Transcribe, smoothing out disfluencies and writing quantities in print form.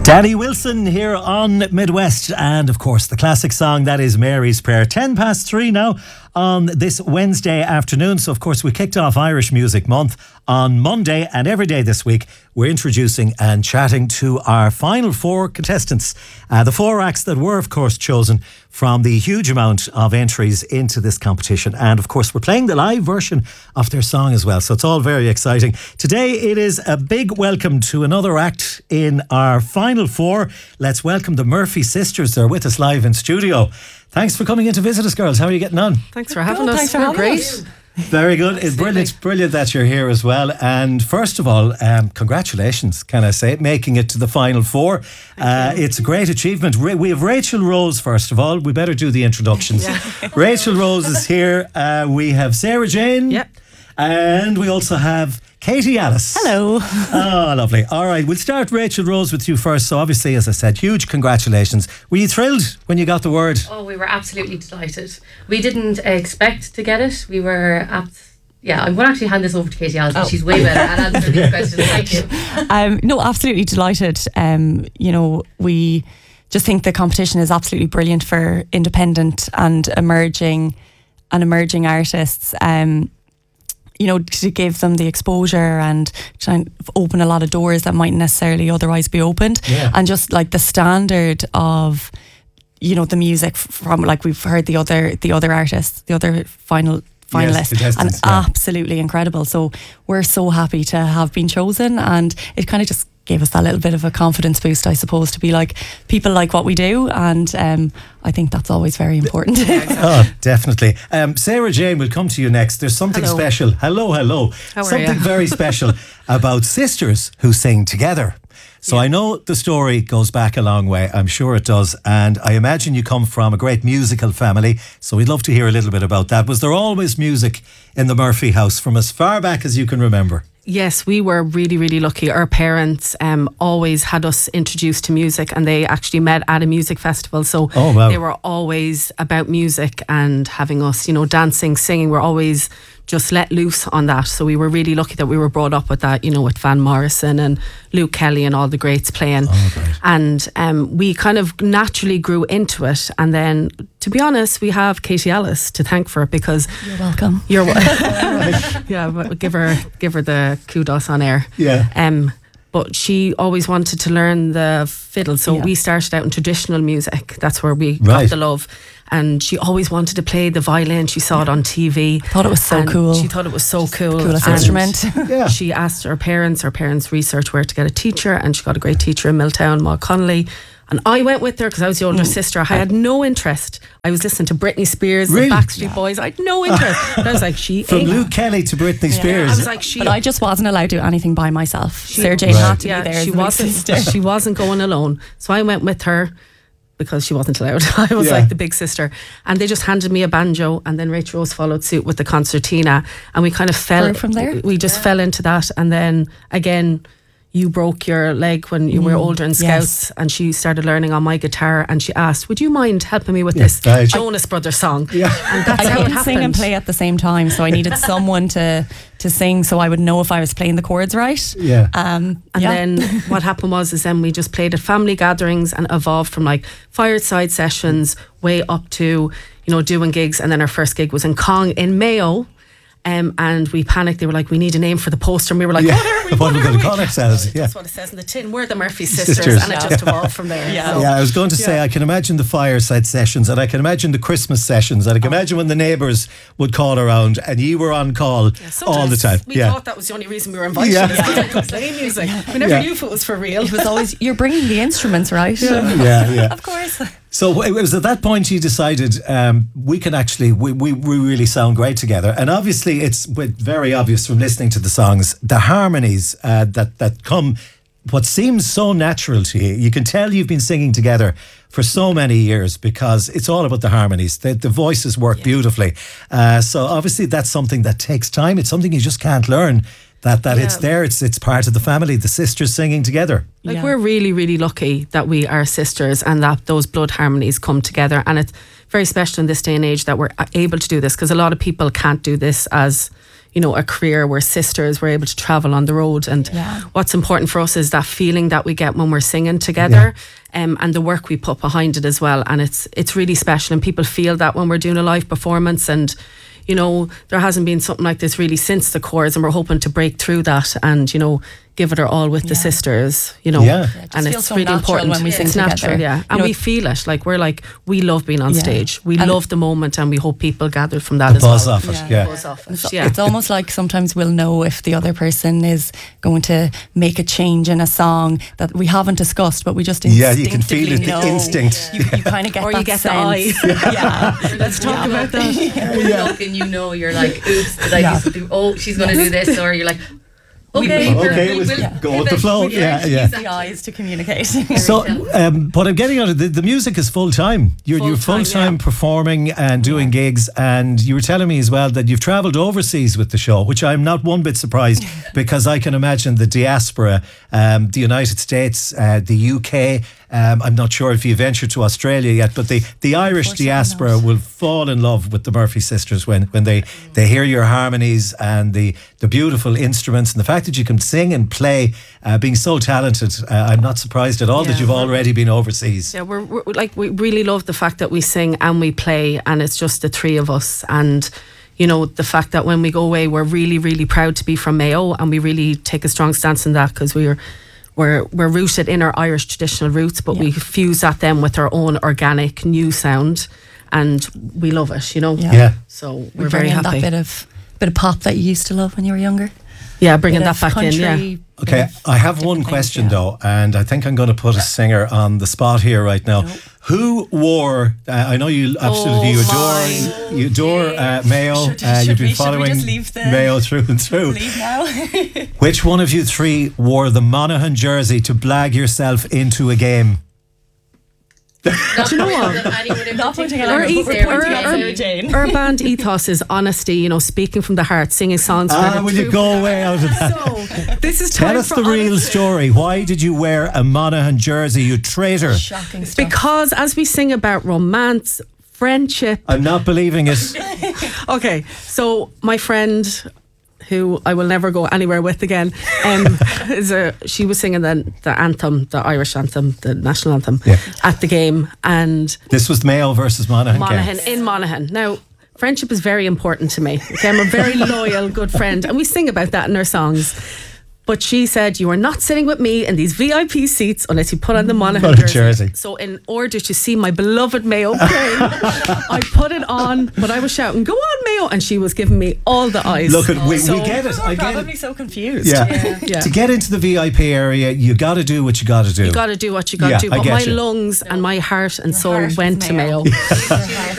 Danny Wilson here on Midwest, and of course the classic song that is Mary's Prayer. 3:10 now on this Wednesday afternoon. So of course we kicked off Irish Music Month on Monday, and every day this week we're introducing and chatting to our final four contestants. The four acts that were of course chosen from the huge amount of entries into this competition, and of course we're playing the live version of their song as well, so it's all very exciting. Today it is a big welcome to another act in our final four. Let's welcome the Murphy sisters. They're with us live in studio. Thanks for coming in to visit us, girls. How are you getting on? Thanks for having us. We're great. Very good. It's brilliant that you're here as well. And first of all, congratulations, can I say, making it to the final four. It's a great achievement. We have Rachel Rose, first of all. We better do the introductions. Rachel Rose is here. We have Sarah Jane. Yep. And we also have Katie Alice. Hello. Oh, lovely. All right, we'll start, Rachel Rose, with you first. So obviously, as I said, huge congratulations. Were you thrilled when you got the word? Oh, we were absolutely delighted. We didn't expect to get it. We were I'm going to actually hand this over to Katie Alice, because she's way better at answering these questions. Thank you. No, absolutely delighted. We just think the competition is absolutely brilliant for independent and emerging artists. To give them the exposure and try and open a lot of doors that mightn't necessarily otherwise be opened. Yeah. And just like the standard of, the music from, like, we've heard the other artists, the other finalists, and absolutely incredible. So we're so happy to have been chosen, and it kind of just gave us that little bit of a confidence boost, I suppose, to be like, people like what we do, and I think that's always very important. Oh, definitely. Sarah Jane, we'll come to you next. There's something special. Hello. How are something you? very special about sisters who sing together. So I know the story goes back a long way. I'm sure it does. And I imagine you come from a great musical family. So we'd love to hear a little bit about that. Was there always music in the Murphy house from as far back as you can remember? Yes, we were really, really lucky. Our parents always had us introduced to music, and they actually met at a music festival. So they were always about music and having us, dancing, singing. We're always just let loose on that. So we were really lucky that we were brought up with that, with Van Morrison and Luke Kelly and all the greats playing. And we kind of naturally grew into it. And then, to be honest, we have Katie Alice to thank for it, because You're welcome. You're yeah, but give her the kudos on air. Yeah. But she always wanted to learn the fiddle, so we started out in traditional music. That's where we got the love. And she always wanted to play the violin. She saw it on TV. Thought it was so cool. She thought it was so cool. Coolest instrument. She asked her parents researched where to get a teacher, and she got a great teacher in Milltown, Maud Connolly. And I went with her because I was the older sister. I had no interest. I was listening to Britney Spears, the Backstreet Boys. I had no interest. But I was like, from Luke Kelly to Britney Spears. I was like, But I just wasn't allowed to do anything by myself. Sarah Jane had to be there. She wasn't going alone. So I went with her because she wasn't allowed. I was like the big sister. And they just handed me a banjo, and then Rachel Rose followed suit with the concertina. And we kind of fell from there. We just fell into that. And then again, you broke your leg when you were older in Scouts, and she started learning on my guitar, and she asked, would you mind helping me with this Jonas Brothers song? And that's how it happened. Sing and play at the same time, so I needed someone to sing so I would know if I was playing the chords right. And then what happened was then we just played at family gatherings and evolved from like fireside sessions way up to doing gigs. And then our first gig was in Cong in Mayo. And we panicked. They were like, we need a name for the poster, and we were like, what are we going to call ourselves? That's what it says in the tin. We're the Murphy sisters. And it just evolved from there. I was going to say, I can imagine the fireside sessions, and I can imagine the Christmas sessions, and I can imagine when the neighbours would call around and you were on call all the time. We thought that was the only reason we were invited. We could play music. We never knew if it was for real. It was always, you're bringing the instruments, right? Of course. So it was at that point you decided we can actually, we really sound great together. And obviously it's very obvious from listening to the songs, the harmonies that come, what seems so natural to you. You can tell you've been singing together for so many years because it's all about the harmonies. The voices work beautifully. So obviously that's something that takes time. It's something you just can't learn. That it's there, it's part of the family, the sisters singing together. We're really, really lucky that we are sisters and that those blood harmonies come together, and it's very special in this day and age that we're able to do this, because a lot of people can't do this as you know, a career. We're sisters. We're able to travel on the road. And what's important for us is that feeling that we get when we're singing together, and the work we put behind it as well. And it's really special, and people feel that when we're doing a live performance. And you know, there hasn't been something like this really since the Corrs, and we're hoping to break through that and, you know, give it our all with the sisters, you know. And it's so really important when we sing together. Natural, and we feel it. Like, we love being on stage. We love the moment, and we hope people gather from that as well. Buzz off it, It's almost like sometimes we'll know if the other person is going to make a change in a song that we haven't discussed, but we just instinctively you can feel it, know. the instinct. You kind of get or that you get sense. the eye. Let's talk about that. And you know, you're like, oops, did I do something? Oh, she's going to do this. Or you're like, okay, we'll go with the flow. Use the eyes to communicate. So, what I'm getting out of the music is full time. You're full time performing and doing gigs, and you were telling me as well that you've travelled overseas with the show, which I'm not one bit surprised because I can imagine the diaspora, the United States, the UK. I'm not sure if you ventured to Australia yet, but the Irish diaspora will fall in love with the Murphy sisters when they hear your harmonies and the beautiful instruments and the fact that you can sing and play, being so talented. I'm not surprised at all that you've already been overseas. Yeah, we really love the fact that we sing and we play, and it's just the three of us. And you know, the fact that when we go away, we're really, really proud to be from Mayo, and we really take a strong stance in that because we're rooted in our Irish traditional roots, but we fuse that then with our own organic new sound, and we love it, you know. So we're very happy. That bit of pop that you used to love when you were younger. Yeah, bringing that back in. Yeah. Okay, I have one question though, and I think I'm going to put a singer on the spot here right now. Who wore? I know you absolutely adore Mayo. You've been following Mayo through and through. Leave now. Which one of you three wore the Monaghan jersey to blag yourself into a game? Do you know what? Our band ethos is honesty, you know, speaking from the heart, singing songs. Will you go away out of that? So, this is Tell us the real story. Why did you wear a Monaghan jersey, you traitor? Shocking stuff. Because as we sing about romance, friendship. I'm not believing it. Okay, so my friend, who I will never go anywhere with again, she was singing the anthem, the Irish anthem, the national anthem, at the game. And this was Mayo versus Monaghan. In Monaghan. Now, friendship is very important to me. Okay, I'm a very loyal, good friend, and we sing about that in our songs. But she said, you are not sitting with me in these VIP seats unless you put on the Monaghan jersey. So in order to see my beloved Mayo play, I put it on, but I was shouting, go on Mayo, and she was giving me all the eyes. Look, we get it. I get probably it. So confused. Yeah. To get into the VIP area, you got to do what you got to do. You got to do what you got to do. But my lungs and my heart and soul went to Mayo.